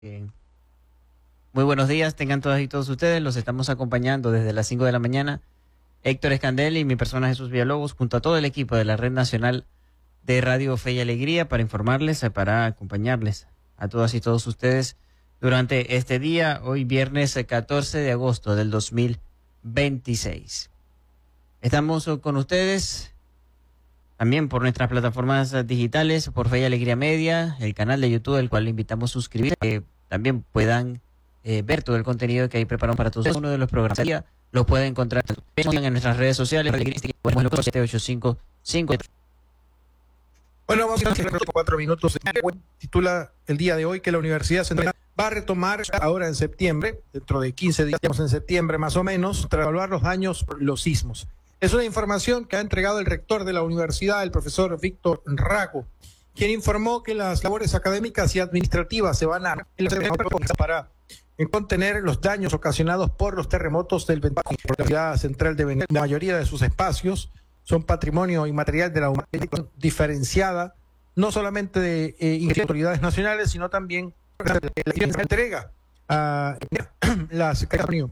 Bien. Muy buenos días, tengan todas y todos ustedes. Los estamos acompañando desde las 5 de la mañana. Héctor Escandel y mi persona Jesús Villalobos, junto a todo el equipo de la Red Nacional de Radio Fe y Alegría, para informarles, para acompañarles a todas y todos ustedes durante este día, hoy viernes 14 de agosto del 2026. Estamos con ustedes también por nuestras plataformas digitales, por Fe y Alegría Media, el canal de YouTube, el cual le invitamos a suscribir, que también puedan ver todo el contenido que hay preparado para todos. Uno de los programas lo pueden encontrar en nuestras redes sociales, 785-5. Bueno, vamos a ir a 4 minutos. Titula el día de hoy que la Universidad Central va a retomar ahora en septiembre, dentro de 15 días, en septiembre más o menos, tras evaluar los daños por los sismos. Es una información que ha entregado el rector de la universidad, el profesor Víctor Rago, quien informó que las labores académicas y administrativas se van a para contener los daños ocasionados por los terremotos del 24 por la Universidad Central de Venezuela. La mayoría de sus espacios son patrimonio inmaterial de la humanidad diferenciada, no solamente de autoridades nacionales, sino también de la entrega a las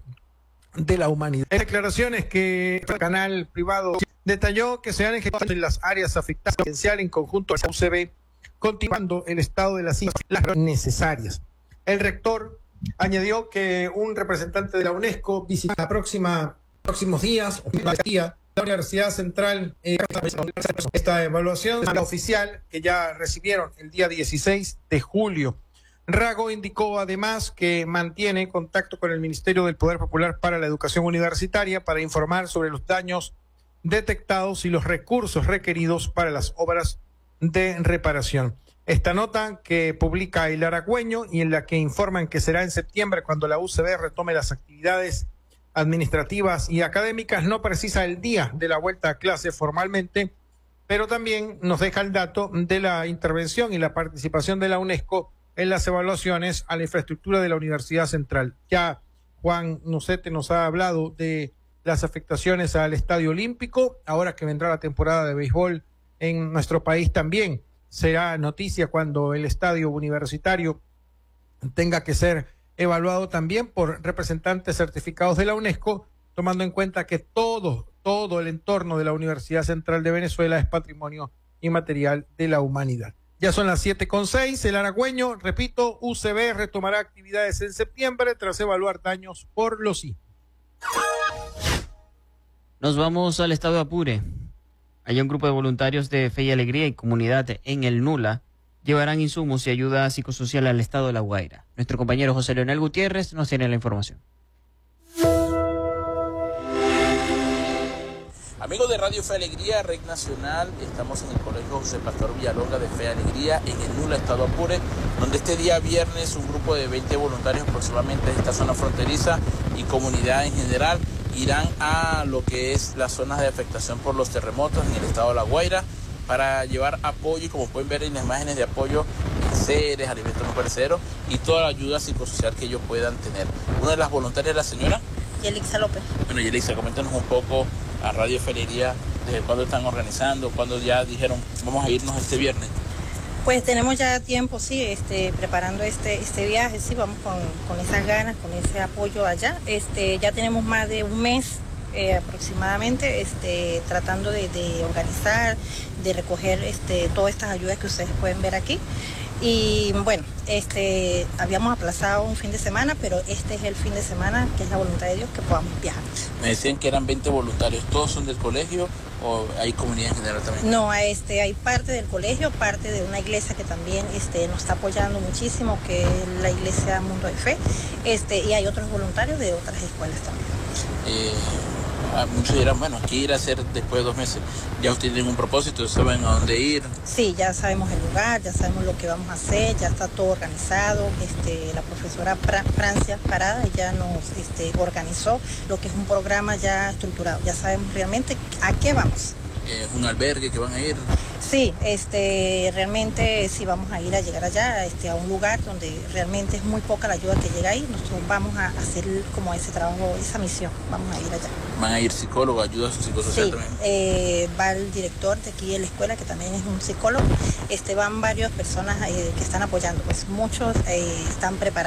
de la humanidad. En declaraciones que el canal privado detalló que se han ejecutado en las áreas afectadas en conjunto a la UCB, continuando el estado de las islas necesarias. El rector añadió que un representante de la UNESCO visitará próximos días la Universidad Central. Esta evaluación es la oficial que ya recibieron el día 16 de julio. Rago indicó además que mantiene contacto con el Ministerio del Poder Popular para la Educación Universitaria para informar sobre los daños detectados y los recursos requeridos para las obras de reparación. Esta nota que publica el Aragüeño y en la que informan que será en septiembre cuando la UCB retome las actividades administrativas y académicas, no precisa el día de la vuelta a clase formalmente, pero también nos deja el dato de la intervención y la participación de la UNESCO en las evaluaciones a la infraestructura de la Universidad Central. Ya Juan Nucete nos ha hablado de las afectaciones al Estadio Olímpico, ahora que vendrá la temporada de béisbol en nuestro país también. Será noticia cuando el estadio universitario tenga que ser evaluado también por representantes certificados de la UNESCO, tomando en cuenta que todo el entorno de la Universidad Central de Venezuela es patrimonio inmaterial de la humanidad. Ya son las 7:06, el Aragüeño, repito, UCB retomará actividades en septiembre tras evaluar daños por los sismos. Nos vamos al estado de Apure. Hay un grupo de voluntarios de Fe y Alegría y Comunidad en el Nula llevarán insumos y ayuda psicosocial al estado de La Guaira. Nuestro compañero José Leonel Gutiérrez nos tiene la información. Amigos de Radio Fe y Alegría, Red Nacional, estamos en el Colegio José Pastor Villalonga de Fe y Alegría, en el Nula, estado Apure, donde este día viernes un grupo de 20 voluntarios aproximadamente de esta zona fronteriza y comunidad en general irán a lo que es las zonas de afectación por los terremotos en el estado de La Guaira para llevar apoyo, y como pueden ver en las imágenes de apoyo, enseres, alimentos no perecederos y toda la ayuda psicosocial que ellos puedan tener. Una de las voluntarias es la señora Yelixa López. Bueno, Yelixa, coméntanos un poco a Radio Fe y Alegría, desde cuándo están organizando, cuándo ya dijeron vamos a irnos este viernes. Pues tenemos ya tiempo, sí, preparando este viaje, sí, vamos con esas ganas, con ese apoyo allá. Ya tenemos más de un mes aproximadamente, tratando de organizar, de recoger todas estas ayudas que ustedes pueden ver aquí. Y bueno, habíamos aplazado un fin de semana, pero este es el fin de semana, que es la voluntad de Dios, que podamos viajar. Me decían que eran 20 voluntarios, ¿todos son del colegio o hay comunidad en general también? No, hay parte del colegio, parte de una iglesia que también nos está apoyando muchísimo, que es la iglesia Mundo de Fe, y hay otros voluntarios de otras escuelas también. Muchos dirán, bueno, ¿qué ir a hacer después de 2 meses? Ya ustedes tienen un propósito, saben a dónde ir. Sí, ya sabemos el lugar, ya sabemos lo que vamos a hacer, ya está todo organizado. La profesora Francia Parada ya nos organizó lo que es un programa ya estructurado. Ya sabemos realmente a qué vamos. ¿Un albergue que van a ir? Sí, realmente sí vamos a ir a llegar allá, a un lugar donde realmente es muy poca la ayuda que llega ahí. Nosotros vamos a hacer como ese trabajo, esa misión, vamos a ir allá. ¿Van a ir psicólogos, ayuda psicosocial Sí, también? va el director de aquí de la escuela, que también es un psicólogo. Van varias personas que están apoyando, pues muchos están preparados.